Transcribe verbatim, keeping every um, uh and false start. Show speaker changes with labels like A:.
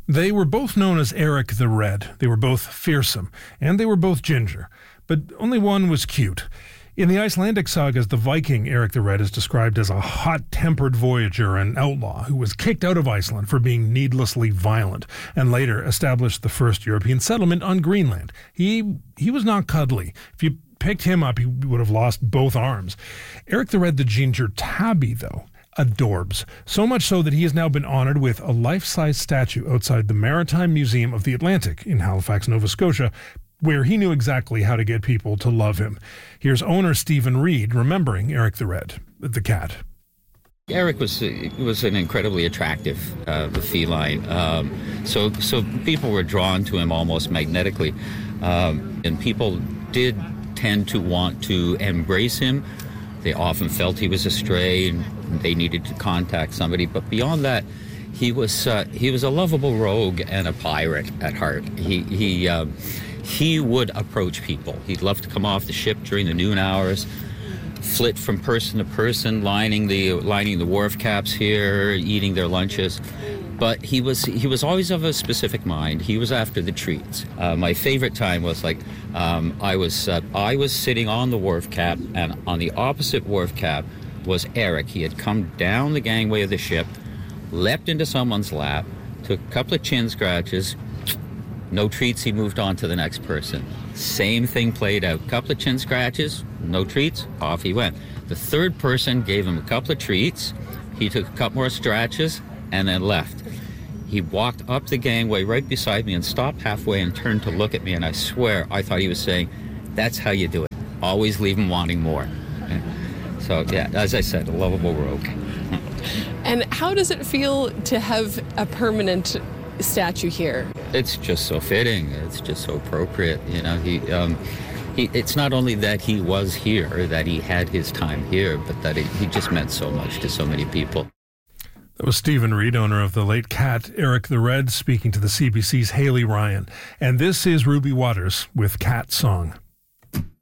A: They were both known as Eric the Red. They were both fearsome, and they were both ginger. But only one was cute. In the Icelandic sagas, the Viking Eric the Red is described as a hot-tempered voyager and outlaw who was kicked out of Iceland for being needlessly violent, and later established the first European settlement on Greenland. He he was not cuddly. If you picked him up, he would have lost both arms. Eric the Red the Ginger Tabby, though, adorbs. So much so that he has now been honored with a life-size statue outside the Maritime Museum of the Atlantic in Halifax, Nova Scotia, where he knew exactly how to get people to love him. Here's owner Stephen Reed remembering Eric the Red, the cat.
B: Eric was was an incredibly attractive uh, feline, um, so so people were drawn to him almost magnetically, um, and people did tend to want to embrace him. They often felt he was a stray and they needed to contact somebody, but beyond that, he was uh, he was a lovable rogue and a pirate at heart. He he. Uh, He would approach people. He'd love to come off the ship during the noon hours, flit from person to person, lining the lining the wharf caps here, eating their lunches. But he was he was always of a specific mind. He was after the treats. Uh, my favorite time was like um, I was uh, I was sitting on the wharf cap, and on the opposite wharf cap was Eric. He had come down the gangway of the ship, leapt into someone's lap, took a couple of chin scratches. No treats, he moved on to the next person. Same thing played out. Couple of chin scratches, no treats, off he went. The third person gave him a couple of treats. He took a couple more scratches and then left. He walked up the gangway right beside me and stopped halfway and turned to look at me, and I swear I thought he was saying, that's how you do it. Always leave him wanting more. So, yeah, as I said, a lovable rogue.
C: And how does it feel to have a permanent statue here?
B: It's just so fitting. It's just so appropriate. You know, he, um, he. It's not only that he was here, that he had his time here, but that he, he just meant so much to so many people.
A: That was Stephen Reed, owner of the late cat Eric the Red, speaking to the C B C's Haley Ryan. And this is Ruby Waters with Cat Song.